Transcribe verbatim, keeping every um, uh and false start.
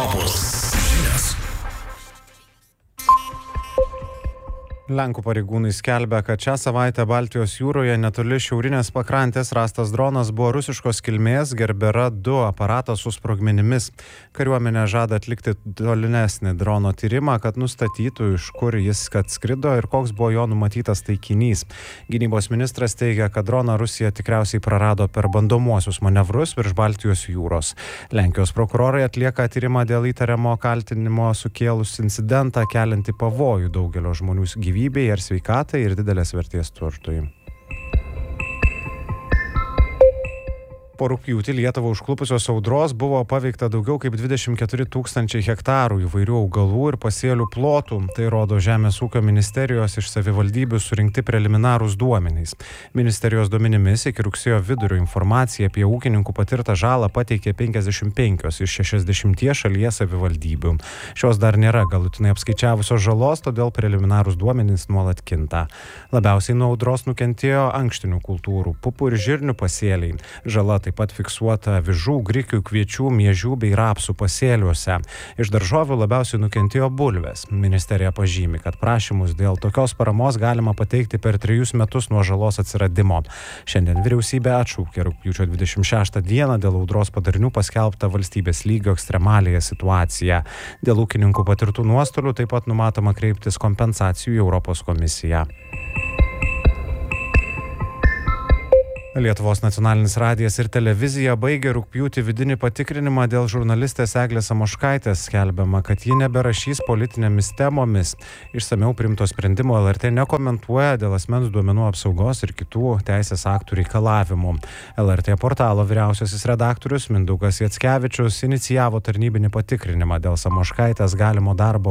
Europos žinios. Lenkų pareigūnai skelbia, kad šią savaitę Baltijos jūroje netoli šiaurinės pakrantės rastas dronas buvo rusiškos kilmės Gerbera du aparatas su sprogmenimis. Kariuomenė žada atlikti tolimesnį drono tyrimą, kad nustatytų, iš kur jis kad skrido ir koks buvo jo numatytas taikinys. Gynybos ministras teigia, kad droną Rusija tikriausiai prarado per bandomuosius manevrus virš Baltijos jūros. Lenkijos prokurorai atlieka tyrimą dėl įtariamo kaltinimo sukėlus incidentą, keliantį pavojų daugelio žmonių gyvybei ar sveikatai ir didelės vertės turtui. Po rugpjūtį Lietuvą užklupusios audros buvo paveikta daugiau kaip dvidešimt keturi tūkstančiai hektarų įvairių augalų ir pasėlių plotų. Tai rodo Žemės ūkio ministerijos iš savivaldybių surinkti preliminarūs duomenys. Ministerijos duomenimis iki rugsėjo vidurio informaciją apie ūkininkų patirtą žalą pateikė penkiasdešimt penkios iš šešiasdešimties šalies savivaldybių. Šios dar nėra galutinai apskaičiavusios žalos, todėl preliminarūs duomenys nuolat kinta. Labiausiai nuo audros nukentėjo ankštinių kultūrų, pupų ir žirnių pasėliai. Žala taip pat fiksuota avižų, grikių, kviečių, miežių bei rapsų pasėliuose. Iš daržovių labiausiai nukentėjo bulvės. Ministerija pažymi, kad prašymus dėl tokios paramos galima pateikti per trejus metus nuo žalos atsiradimo. Šiandien vyriausybė atšaukė rugpjūčio dvidešimt šeštą dieną dėl audros padarinių paskelbtą valstybės lygio ekstremaliąją situaciją. Dėl ūkininkų patirtų nuostolių taip pat numatoma kreiptis kompensacijų į Europos komisiją. Lietuvos nacionalinis radijas ir televizija baigė rugpjūtį vidinį patikrinimą dėl žurnalistės Eglės Samoškaitės. Skelbiama, kad ji neberašys politinėmis temomis. Išsamiau priimto sprendimo L R T nekomentuoja dėl asmens duomenų apsaugos ir kitų teisės aktų reikalavimų. L R T portalo vyriausiasis redaktorius Mindaugas Jackevičius inicijavo tarnybinį patikrinimą dėl Samoškaitės galimo darbo